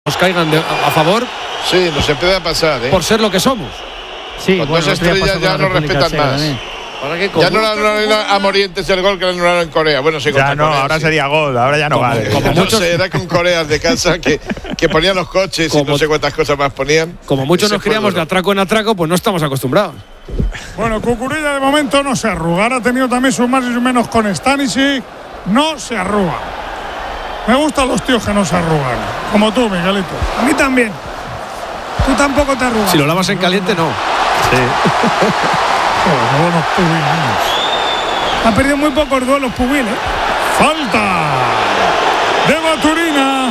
nos caigan a favor. Sí, nos empieza a pasar, por ser lo que somos. Sí, con dos estrellas ya nos respetan más. Ya no le anularon a Morientes el gol que le anularon en Corea. Bueno, sí, ya no, Corea, ahora sí. Sería gol, ahora ya no vale. Como muchos era con Corea de casa que ponían los coches y no sé cuántas cosas más ponían. Como muchos nos criamos de atraco en atraco, pues no estamos acostumbrados. Bueno, Cucurella de momento no se arruga. Ahora ha tenido también sus más y sus menos con Stanisic. No se arruga. Me gustan los tíos que no se arrugan. Como tú, Miguelito. A mí también. Tú tampoco te arrugas. Si lo lavas en caliente, no. Sí. Qué buenos pubiles. Ha perdido muy pocos duelos Pubil, ¿eh? ¡Falta! De Maturina.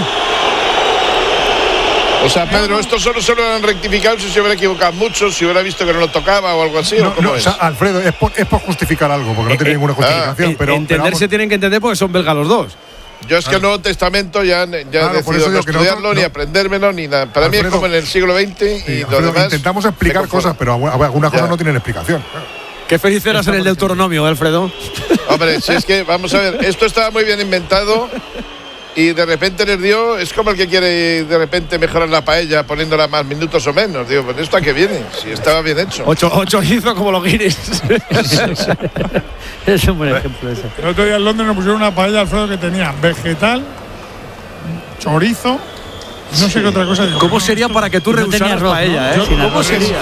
O sea, Pedro, esto solo se lo han rectificado si se hubiera equivocado mucho, si hubiera visto que no lo tocaba o algo así. No, ¿o cómo no, es? O sea, Alfredo, es por justificar algo, porque no tiene ninguna justificación. Pero entenderse tienen que entender porque son belgas los dos. Yo es que el Nuevo Testamento ya he decidido no estudiarlo, ni aprendérmelo, ni nada. Para Alfredo, mí es como en el siglo XX y Alfredo, lo demás. intentamos explicar cosas, pero algunas cosas no tienen explicación. Qué feliz eras en el Deuteronomio, Alfredo. Hombre, si es que, vamos a ver, esto estaba muy bien inventado y de repente les dio, es como el que quiere de repente mejorar la paella poniéndola más minutos o menos. Digo, pues esto a qué viene, si estaba bien hecho. Ocho hizo como los guiris. Es un buen ejemplo ese. El otro día en Londres nos pusieron una paella, Alfredo, que tenía vegetal, chorizo, no sé qué otra cosa. Digo, ¿Cómo sería para que tú rehusaras paella, ¿no? ¿Cómo sería?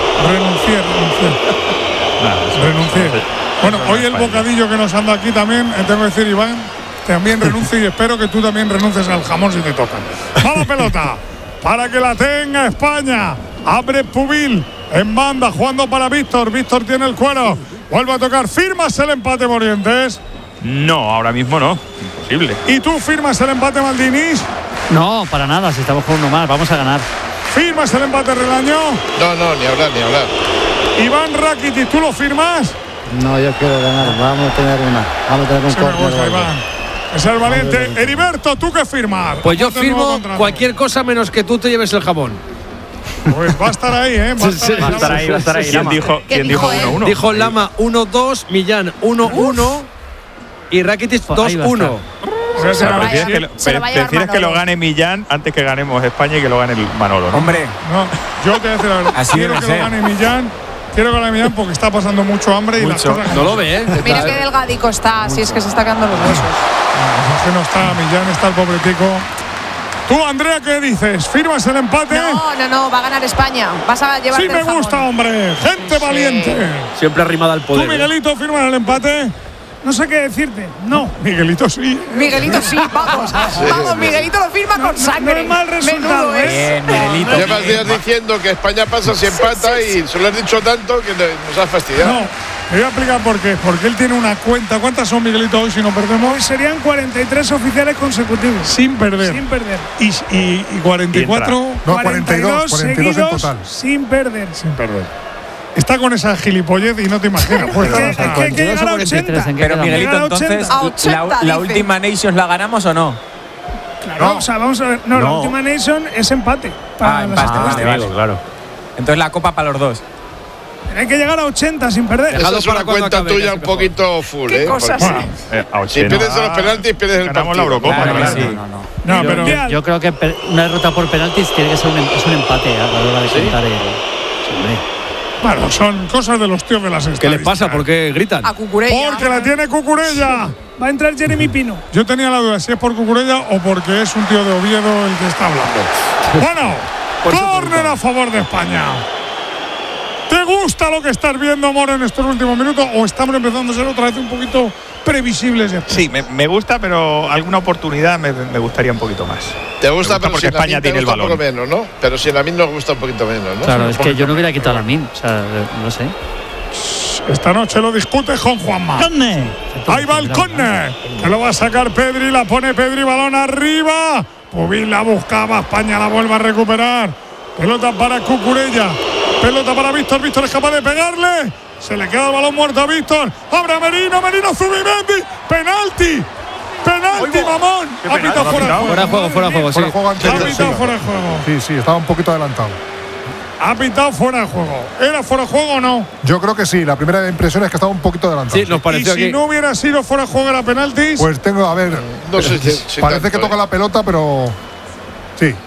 Renuncié. Bueno, hoy el bocadillo que nos anda aquí también, tengo que decir, Iván, también renuncio y espero que tú también renuncies al jamón si te tocan. ¡Va la pelota! Para que la tenga España. Abre Pubil en banda, jugando para Víctor. Víctor tiene el cuero. Vuelve a tocar. ¿Firmas el empate, Morientes? No, ahora mismo no. Imposible. ¿Y tú firmas el empate, Maldinis? No, para nada. Si estamos con uno más, vamos a ganar. ¿Firmas el empate, Relaño? No, ni hablar. Iván Rakitic, ¿tú lo firmas? No, yo quiero ganar. Vamos a tener un córner. Iván. Es el valiente. Heriberto, ¿tú qué firmas? Pues yo firmo cualquier cosa menos que tú te lleves el jamón. Pues va a estar ahí, ¿eh? Va a estar ahí. ¿Quién dijo 1-1? Dijo Lama 1-2, Millán 1-1 y Rakitic 2-1. Prefieres que lo gane Millán antes que ganemos España y que lo gane el Manolo, ¿no? Hombre. No, yo te voy a decir la verdad. Quiero que lo gane Millán. Quiero que lo gane Millán porque está pasando mucho hambre y las cosas. No lo ve, ¿eh? Mira qué delgadico está, si es que se está quedando los huesos. Es que no está Millán, está el pobre tico. Tú, Andrea, ¿qué dices? ¿Firmas el empate? No, va a ganar España. Vas a llevarte Sí me gusta, hombre. Gente valiente. Siempre arrimada al poder. ¿Tú, Miguelito, firmas el empate? No sé qué decirte. No. Miguelito sí. Miguelito sí, vamos. Vamos, Miguelito lo firma con sangre. No es mal resultado, Bien, Miguelito. Llevas días diciendo que España pasa si empata y se lo has dicho tanto que nos has fastidiado. No, te voy a explicar por qué. Porque él tiene una cuenta. ¿Cuántas son, Miguelito, hoy si no perdemos? Hoy serían 43 oficiales consecutivos. Sin perder. Sin perder. Y 44. No, 42 en total. Sin perder. Sin perder. Está con esa gilipollez y no te imaginas. Pues, es que hay que llegar a 80. Pero Miguelito, entonces, ¿la última Nations la ganamos o no? Claro, no. O sea, vamos a ver. No, la última Nation es empate. Empate, vale, claro. Entonces la copa para los dos. Pero hay que llegar a 80 sin perder. Esa es una cuenta tuya un poquito full, ¿eh? Si pierdes los penaltis, pierdes el partido. La Eurocopa. No, pero yo creo que una derrota por penaltis tiene que ser un empate a la hora de contar Bueno, son cosas de los tíos de las estadísticas. ¿Qué les pasa? ¿Por qué gritan? A Cucurella. Porque la tiene Cucurella. Va a entrar Jeremy Pino. Yo tenía la duda si es por Cucurella o porque es un tío de Oviedo el que está hablando. Bueno, córner a favor de España. ¿Te gusta lo que estás viendo, Moro, en estos últimos minutos? ¿O estamos empezando a ser otra vez un poquito previsibles? Sí, me gusta, pero alguna oportunidad me gustaría un poquito más. Te gusta, pero porque si España tiene el balón. Un poco menos, ¿no? Pero si a mí nos gusta un poquito menos, ¿no? Claro, es que yo no hubiera quitado a mí. O sea, no sé. Esta noche lo discute con Juanma. Ahí va el córner. Que lo va a sacar Pedri. La pone Pedri. Balón arriba. Pubil la buscaba. España la vuelve a recuperar. Pelota para Cucurella. Pelota para Víctor. Víctor es capaz de pegarle. Se le queda el balón muerto a Víctor. Abre a Merino. Merino Zubimendi. Penalti. Penalti, mamón. Ha pitado fuera de juego. Fuera de juego, sí. Ha pitado fuera de juego. Sí, estaba un poquito adelantado. Ha pitado fuera de juego. ¿Era fuera de juego o no? Yo creo que sí. La primera impresión es que estaba un poquito adelantado. Sí, nos pareció y si no hubiera sido fuera de juego, era penaltis. Pues tengo, a ver. No sé si parece tanto, que toca la pelota, pero. Sí.